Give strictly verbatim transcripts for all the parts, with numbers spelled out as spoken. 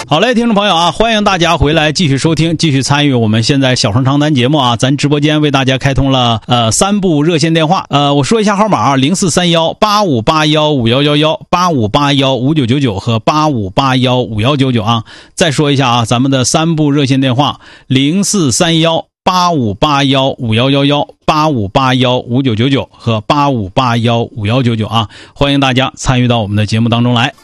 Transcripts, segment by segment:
好嘞，听众朋友啊，欢迎大家回来继续收听，继续参与我们现在小声长谈节目啊。咱直播间为大家开通了呃三部热线电话，呃，我说一下号码啊，零四三幺八五八幺五幺幺幺、八五八幺五九九九和八五八幺五幺九九啊。再说一下啊，咱们的三部热线电话，零四三幺八五八幺五幺幺幺、八五八幺五九九九和八五八幺五幺九九啊，欢迎大家参与到我们的节目当中来。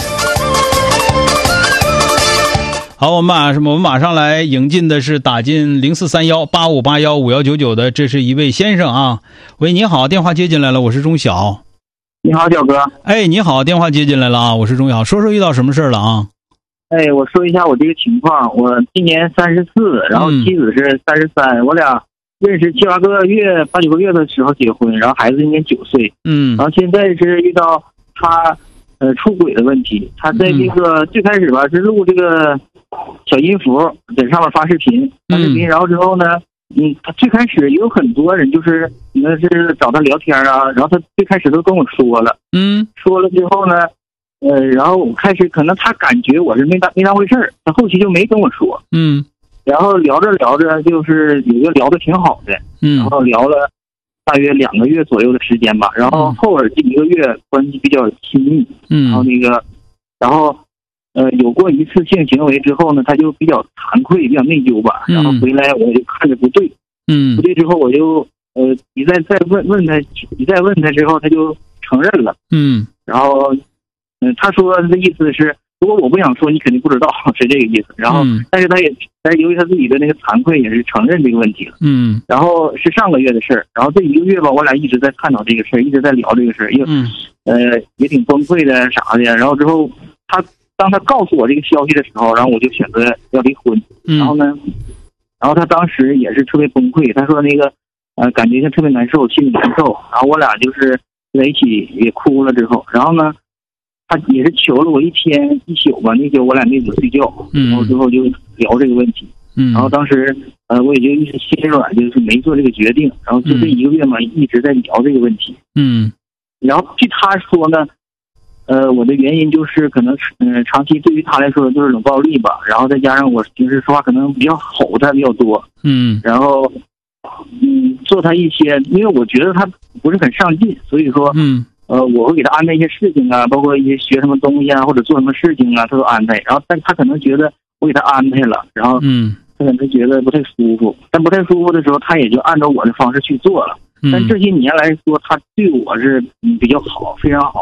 好，我们马我们马上来引进的是打进零四三幺八五八幺五幺九九的，这是一位先生啊。喂，你好，电话接进来了，我是钟晓。 你好，小哥。 哎，你好，电话接进来了啊，我是钟晓。说说遇到什么事了啊？ 哎，我说一下我这个情况。我今年三十四，然后妻子是三十三，我俩认识七八个月、八九个月的时候结婚，然后孩子今年九岁。 嗯， 然后现在是遇到他呃出轨的问题。他在这个、嗯、最开始吧是录这个小音符，在上面发视频，发视频，然后之后呢，嗯，他最开始也有很多人就是那是找他聊天啊，然后他最开始都跟我说了， 嗯， 说了之后呢，呃，然后我开始可能他感觉我是没当没当回事儿，他后期就没跟我说， 嗯， 然后聊着聊着就是有个聊得挺好的， 嗯， 然后聊了大约两个月左右的时间吧，然后后耳这一个月关系比较亲密， 嗯， 然后那个，然后。呃，有过一次性行为之后呢，他就比较惭愧，比较内疚吧。然后回来我就看着不对， 嗯， 不对之后我就呃一再再问问他，一再问他之后他就承认了， 嗯， 然后嗯、呃、他说的意思是，如果我不想说，你肯定不知道，是这个意思。然后， 嗯、 但是他也，但是由于他自己的那个惭愧，也是承认这个问题了。 嗯， 然后是上个月的事儿，然后这一个月吧，我俩一直在探讨这个事儿，一直在聊这个事儿，又、 嗯、 呃也挺崩溃的啥的。然后之后他。当他告诉我这个消息的时候，然后我就选择要离婚。 嗯、 然后呢，然后他当时也是特别崩溃，他说那个呃感觉特别难受，心里难受。然后我俩就是在一起也哭了之后，然后呢，他也是求了我一天一宿吧，那宿我俩没怎么睡觉。 嗯、 然后之后就聊这个问题。 嗯， 然后当时呃我也就一直心软，就是没做这个决定。然后就这一个月嘛，嗯、一直在聊这个问题。 嗯， 然后据他说呢。呃，我的原因就是可能，嗯、呃，长期对于他来说就是冷暴力吧，然后再加上我平时说话可能比较吼他比较多， 嗯， 然后，嗯，做他一些，因为我觉得他不是很上进，所以说， 嗯， 呃，我会给他安排一些事情啊，包括一些学什么东西啊，或者做什么事情啊，他都安排。然后，但他可能觉得我给他安排了，然后， 嗯， 他可能觉得不太舒服，但不太舒服的时候，他也就按照我的方式去做了。但这些年来说，他对我是嗯比较好，非常好。